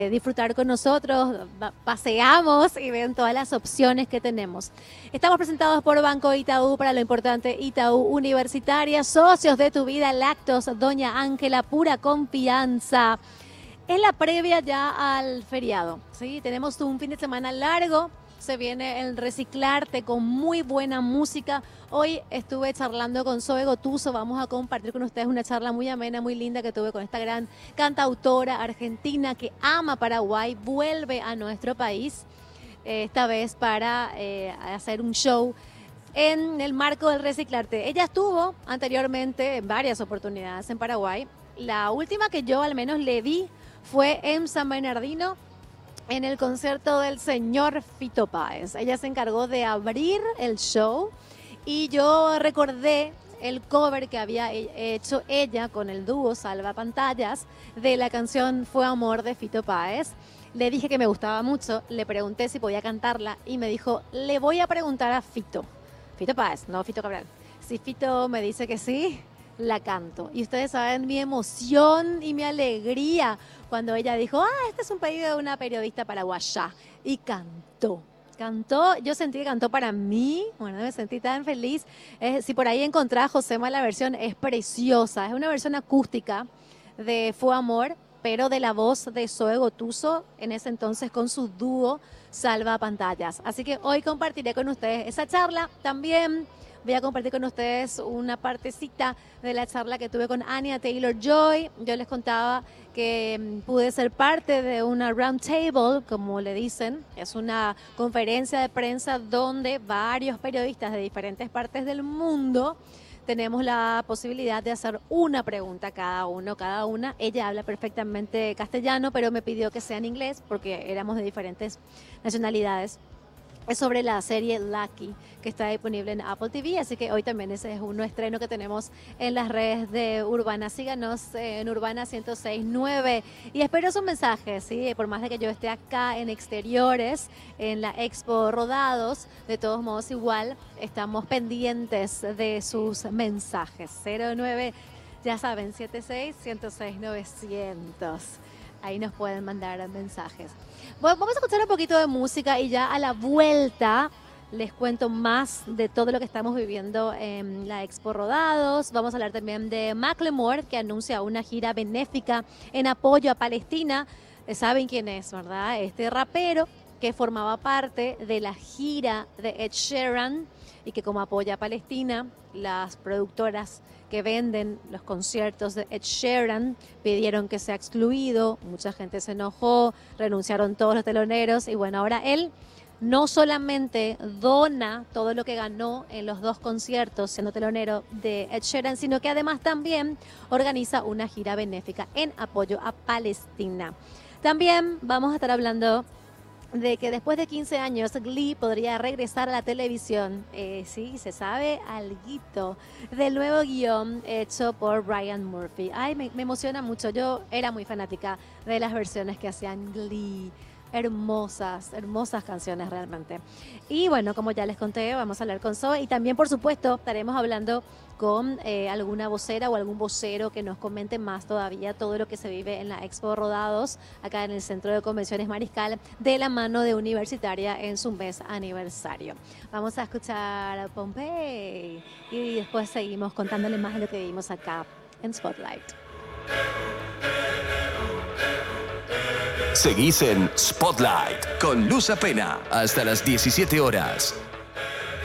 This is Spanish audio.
disfrutar con nosotros, paseamos y ven todas las opciones que tenemos. Estamos presentados por Banco Itaú para lo importante Itaú Universitaria, socios de tu vida, Lactos, Doña Ángela, pura confianza. Es la previa ya al feriado, ¿sí? Tenemos un fin de semana largo, se viene el Reciclarte con muy buena música. Hoy estuve charlando con Zoe Gotuso, vamos a compartir con ustedes una charla muy amena, muy linda que tuve con esta gran cantautora argentina que ama Paraguay, vuelve a nuestro país, esta vez para hacer un show en el marco del Reciclarte. Ella estuvo anteriormente en varias oportunidades en Paraguay. La última que yo al menos le vi fue en San Bernardino, en el concierto del señor Fito Páez. Ella se encargó de abrir el show y yo recordé el cover que había hecho ella con el dúo Salva Pantallas de la canción Fue Amor de Fito Páez. Le dije que me gustaba mucho, le pregunté si podía cantarla y me dijo, le voy a preguntar a Fito. Fito Páez, no Fito Cabral. Si Fito me dice que sí, la canto. Y ustedes saben mi emoción y mi alegría cuando ella dijo, este es un pedido de una periodista paraguaya. Y cantó. Cantó, yo sentí que cantó para mí, bueno, me sentí tan feliz. Si por ahí encontrás, Josema, la versión es preciosa. Es una versión acústica de Fue Amor, pero de la voz de Zoe Gotuso, en ese entonces con su dúo Salva Pantallas. Así que hoy compartiré con ustedes esa charla. También voy a compartir con ustedes una partecita de la charla que tuve con Anya Taylor-Joy. Yo les contaba que pude ser parte de una round table, como le dicen. Es una conferencia de prensa donde varios periodistas de diferentes partes del mundo tenemos la posibilidad de hacer una pregunta cada uno, cada una. Ella habla perfectamente castellano, pero me pidió que sea en inglés porque éramos de diferentes nacionalidades. Es sobre la serie Lucky, que está disponible en Apple TV, así que hoy también ese es un estreno que tenemos en las redes de Urbana. Síganos en Urbana 106.9 y espero sus mensajes, ¿sí? Por más de que yo esté acá en exteriores, en la Expo Rodados, de todos modos igual estamos pendientes de sus mensajes. 09, ya saben, 76-106-900. Ahí nos pueden mandar mensajes. Bueno, vamos a escuchar un poquito de música y ya a la vuelta les cuento más de todo lo que estamos viviendo en la Expo Rodados. Vamos a hablar también de Macklemore, que anuncia una gira benéfica en apoyo a Palestina. Saben quién es, ¿verdad? Este rapero que formaba parte de la gira de Ed Sheeran y que como apoya a Palestina, las productoras que venden los conciertos de Ed Sheeran pidieron que sea excluido, mucha gente se enojó, renunciaron todos los teloneros y bueno, ahora él no solamente dona todo lo que ganó en los dos conciertos siendo telonero de Ed Sheeran, sino que además también organiza una gira benéfica en apoyo a Palestina. También vamos a estar hablando de que después de 15 años Glee podría regresar a la televisión. Sí, se sabe alguito del nuevo guión hecho por Ryan Murphy. Ay, me emociona mucho. Yo era muy fanática de las versiones que hacían Glee. Hermosas, hermosas canciones realmente. Y bueno, como ya les conté, vamos a hablar con Zoe y también, por supuesto, estaremos hablando con alguna vocera o algún vocero que nos comente más todavía todo lo que se vive en la Expo Rodados, acá en el Centro de Convenciones Mariscal, de la mano de Universitaria en su mes aniversario. Vamos a escuchar a Pompey y después seguimos contándole más de lo que vimos acá en Spotlight. Seguís en Spotlight con Luz Apena hasta las 17 horas.